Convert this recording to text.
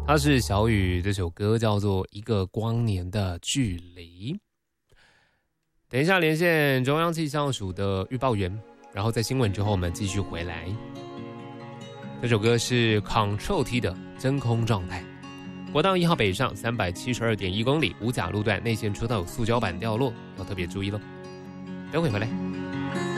他是小雨，这首歌叫做《一个光年的距离》。等一下连线中央气象署的预报员，然后在新闻之后我们继续回来。这首歌是 Ctrl T 的真空状态。国道1号北上372.1公里，五甲路段内线车道有塑胶板掉落，要特别注意咯。等会回来。